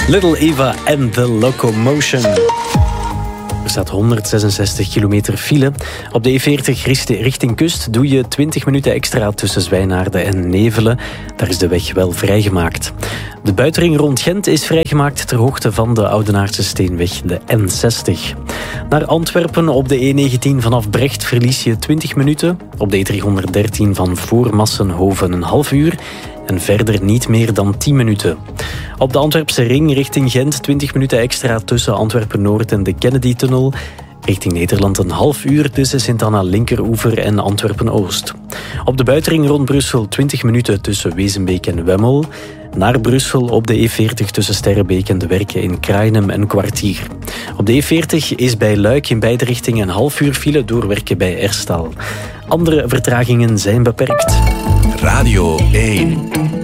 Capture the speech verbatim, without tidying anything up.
Little Eva en The Locomotion. Er staat honderdzesenzestig kilometer file. Op de E veertig richting kust doe je twintig minuten extra tussen Zwijnaarden en Nevelen. Daar is de weg wel vrijgemaakt. De buitenring rond Gent is vrijgemaakt ter hoogte van de Oudenaardse Steenweg, de N zestig. Naar Antwerpen op de E negentien vanaf Brecht verlies je twintig minuten. Op de E driehonderddertien van voor Massenhoven een half uur. En verder niet meer dan tien minuten. Op de Antwerpse ring richting Gent twintig minuten extra tussen Antwerpen-Noord en de Kennedy-tunnel. Richting Nederland een half uur tussen Sint-Anna Linkeroever en Antwerpen-Oost. Op de buitenring rond Brussel twintig minuten tussen Wezenbeek en Wemmel. Naar Brussel op de E veertig tussen Sterrebeek en de Werken in Kraaienhem een kwartier. Op de E veertig is bij Luik in beide richtingen een half uur file door Werken bij Erstal. Andere vertragingen zijn beperkt. Radio één.